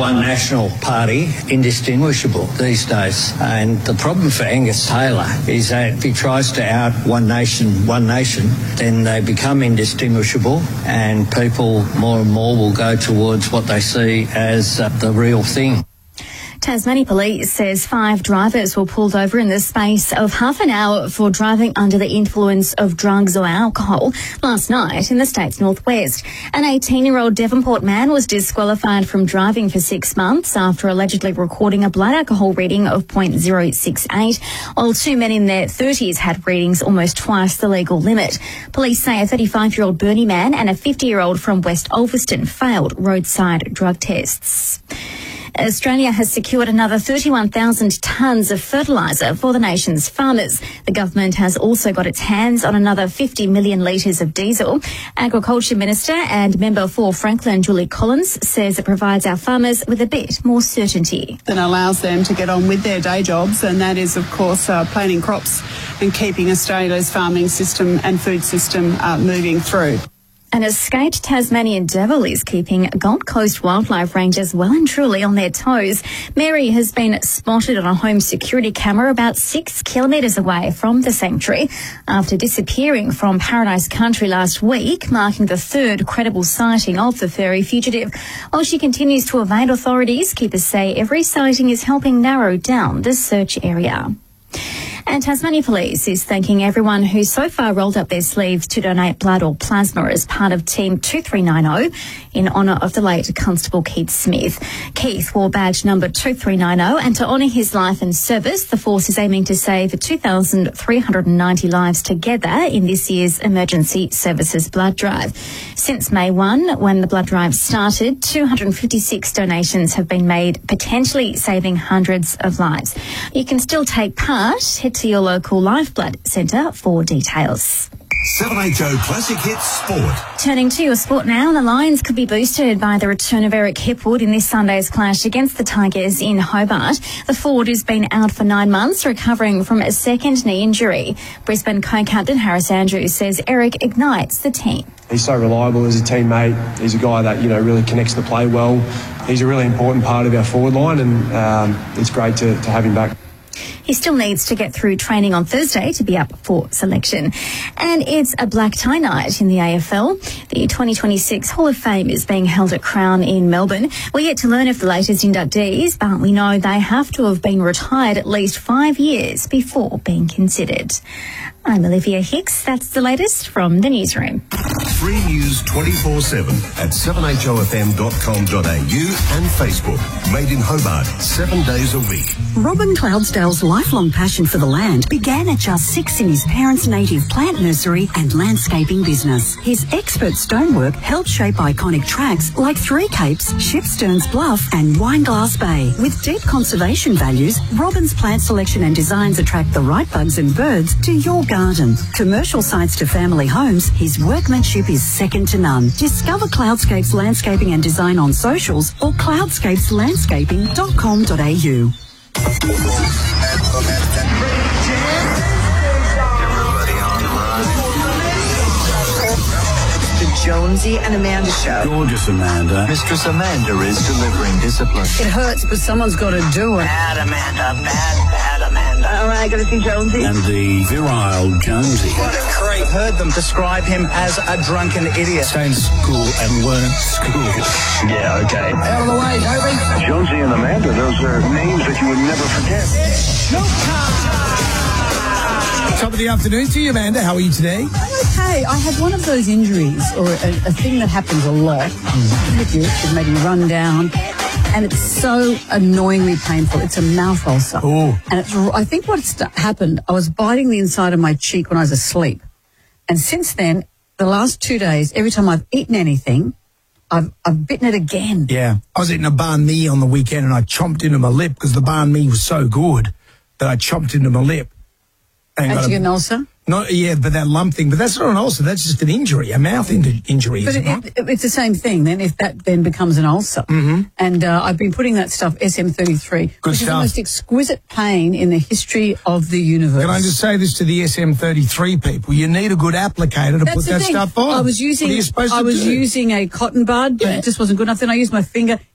one national party indistinguishable these days. And the problem for Angus Taylor is that if he tries to out one nation, then they become indistinguishable, and people more and more will go towards what they see as the real thing. Tasmania Police says 5 drivers were pulled over in the space of half an hour for driving under the influence of drugs or alcohol last night in the state's northwest. An 18-year-old Devonport man was disqualified from driving for 6 months after allegedly recording a blood alcohol reading of 0.068, while 2 men in their 30s had readings almost twice the legal limit. Police say a 35-year-old Burnie man and a 50-year-old from West Ulverston failed roadside drug tests. Australia has secured another 31,000 tonnes of fertiliser for the nation's farmers. The government has also got its hands on another 50 million litres of diesel. Agriculture Minister and member for Franklin, Julie Collins, says it provides our farmers with a bit more certainty. It allows them to get on with their day jobs, and that is, of course, planting crops and keeping Australia's farming system and food system moving through. An escaped Tasmanian devil is keeping Gold Coast wildlife rangers well and truly on their toes. Mary has been spotted on a home security camera about 6 kilometres away from the sanctuary after disappearing from Paradise Country last week, marking the 3rd credible sighting of the furry fugitive. While she continues to evade authorities, keepers say every sighting is helping narrow down the search area. And Tasmania Police is thanking everyone who so far rolled up their sleeves to donate blood or plasma as part of Team 2390 in honour of the late Constable Keith Smith. Keith wore badge number 2390, and to honour his life and service, the force is aiming to save 2,390 lives together in this year's Emergency Services Blood Drive. Since May 1, when the blood drive started, 256 donations have been made, potentially saving hundreds of lives. You can still take part. Head to your local Lifeblood Centre for details. 7HO Classic Hits Sport. Turning to your sport now, the Lions could be boosted by the return of Eric Hipwood in this Sunday's clash against the Tigers in Hobart. The forward has been out for 9 months, recovering from a second knee injury. Brisbane co-captain Harris Andrews says Eric ignites the team. He's so reliable as a teammate. He's a guy that, really connects the play well. He's a really important part of our forward line, and it's great to have him back. He still needs to get through training on Thursday to be up for selection. And it's a black tie night in the AFL. The 2026 Hall of Fame is being held at Crown in Melbourne. We're yet to learn of the latest inductees, but we know they have to have been retired at least 5 years before being considered. I'm Olivia Hicks. That's the latest from the newsroom. Free news 24/7 at 7hofm.com.au and Facebook. Made in Hobart, 7 days a week. Robin Cloudsdale's lifelong passion for the land began at just 6 in his parents' native plant nursery and landscaping business. His expert stonework helped shape iconic tracks like Three Capes, Shipsterns Bluff and Wineglass Bay. With deep conservation values, Robin's plant selection and designs attract the right bugs and birds to your garden. Commercial sites to family homes, his workmanship is second to none. Discover Cloudscapes Landscaping and Design on socials or cloudscapeslandscaping.com.au. The Jonesy and Amanda Show. Gorgeous Amanda. Mistress Amanda is delivering discipline. It hurts, but someone's got to do it. Bad Amanda, bad Amanda. All right, got to see Jonesy. And the virile Jonesy. Craig heard them describe him as a drunken idiot. Stay in school and learn school. Yeah, okay. Out of the way, Toby. Jonesy and Amanda, those are names that you would never forget. Top of the afternoon to you, Amanda. How are you today? Okay, I had one of those injuries, or a thing that happens a lot with you. It made me run down, and it's so annoyingly painful. It's a mouth ulcer. Oh. And I think what's happened, I was biting the inside of my cheek when I was asleep. And since then, the last 2 days, every time I've eaten anything, I've bitten it again. Yeah. I was eating a banh mi on the weekend and I chomped into my lip because the banh mi was so good that I chomped into my lip. And did you get an ulcer? But that lump thing. But that's not an ulcer. That's just an injury, a mouth injury. But it's the same thing then, if that then becomes an ulcer. Mm-hmm. And I've been putting that stuff, SM33, which is the most exquisite pain in the history of the universe. Can I just say this to the SM33 people? You need a good applicator to put that stuff on. I was using a cotton bud, but it just wasn't good enough. Then I used my finger.